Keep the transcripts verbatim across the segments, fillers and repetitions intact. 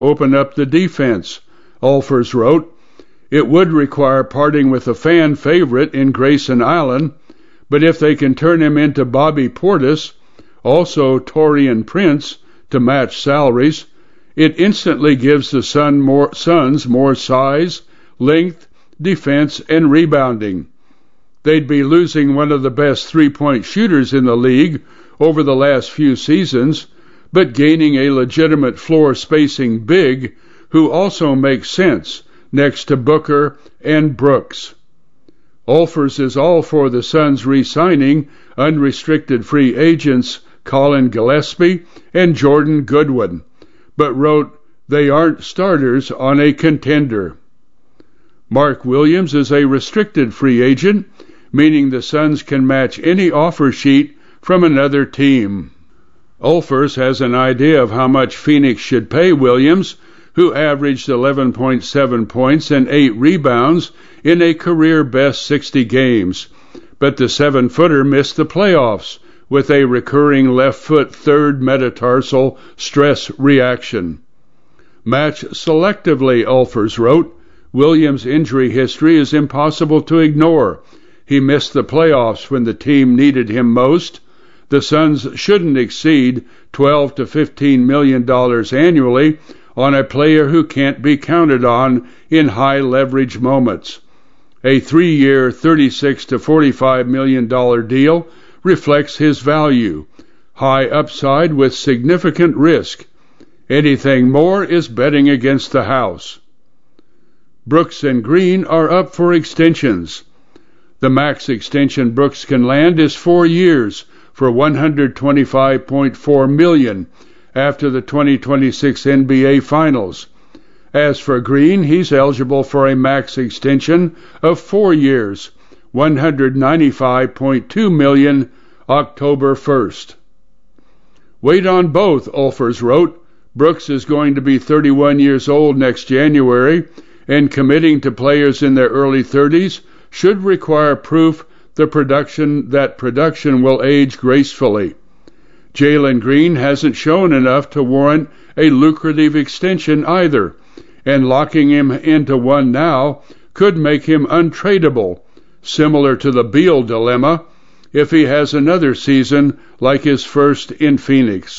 open up the defense. Ulfers wrote, "It would require parting with a fan favorite in Grayson Allen, but if they can turn him into Bobby Portis, also Taurean Prince, to match salaries, it instantly gives the Sun more, Suns more size, length, defense, and rebounding. They'd be losing one of the best three-point shooters in the league over the last few seasons, but gaining a legitimate floor-spacing big who also makes sense next to Booker and Brooks." Ulfers is all for the Suns re-signing unrestricted free agents Colin Gillespie and Jordan Goodwin, but wrote they aren't starters on a contender. Mark Williams is a restricted free agent, meaning the Suns can match any offer sheet from another team. Ulfers has an idea of how much Phoenix should pay Williams, who averaged eleven point seven points and eight rebounds in a career-best sixty games, but the seven-footer missed the playoffs with a recurring left-foot third metatarsal stress reaction. Match selectively, Ulfers wrote. Williams' injury history is impossible to ignore. He missed the playoffs when the team needed him most. The Suns shouldn't exceed twelve to fifteen million dollars annually on a player who can't be counted on in high-leverage moments. A three-year, thirty-six to forty-five million dollars deal reflects his value, high upside with significant risk. Anything more is betting against the house. Brooks and Green are up for extensions. The max extension Brooks can land is four years for one hundred twenty-five point four million dollars after the twenty twenty-six N B A Finals. As for Green, he's eligible for a max extension of four years, one hundred ninety-five point two million dollars, October first. Wait on both, Ulfers wrote. Brooks is going to be thirty-one years old next January, and committing to players in their early thirties should require proof the production that production will age gracefully. Jalen Green hasn't shown enough to warrant a lucrative extension either, and locking him into one now could make him untradeable, similar to the Beal dilemma, if he has another season like his first in Phoenix.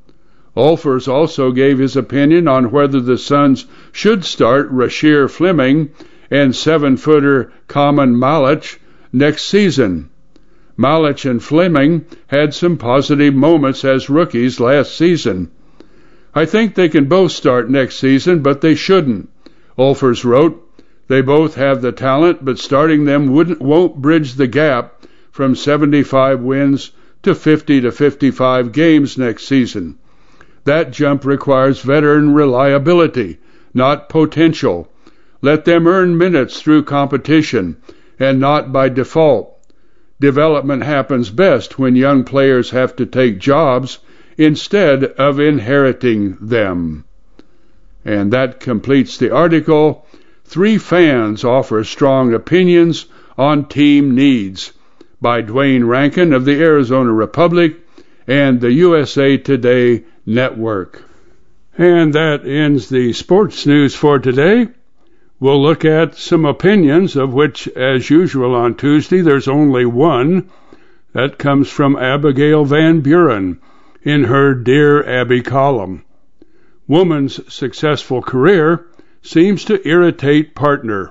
Ulfers also gave his opinion on whether the Suns should start Rasheer Fleming and seven-footer Kaman Malic next season. Malic and Fleming had some positive moments as rookies last season. "I think they can both start next season, but they shouldn't," Ulfers wrote. "They both have the talent, but starting them wouldn't, won't bridge the gap from seventy-five wins to fifty to fifty-five games next season. That jump requires veteran reliability, not potential. Let them earn minutes through competition, and not by default. Development happens best when young players have to take jobs instead of inheriting them." And that completes the article. Three fans offer strong opinions on team needs, by Dwayne Rankin of the Arizona Republic and the U S A Today Network. And that ends the sports news for today. We'll look at some opinions, of which, as usual on Tuesday, there's only one. That comes from Abigail Van Buren in her Dear Abby column. Woman's successful career seems to irritate partner.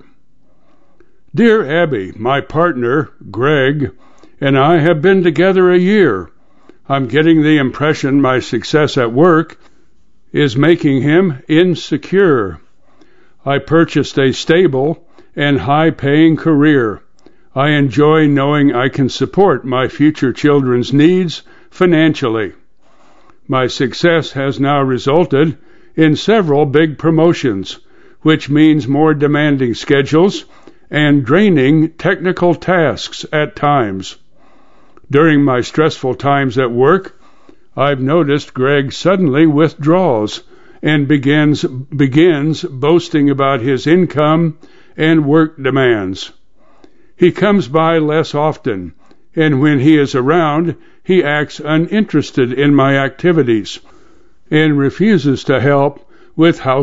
Dear Abby, my partner, Greg, and I have been together a year. I'm getting the impression my success at work is making him insecure. I purchased a stable and high-paying career. I enjoy knowing I can support my future children's needs financially. My success has now resulted in several big promotions, which means more demanding schedules and draining technical tasks at times. During my stressful times at work, I've noticed Greg suddenly withdraws and begins begins boasting about his income and work demands. He comes by less often, and when he is around, he acts uninterested in my activities and refuses to help with house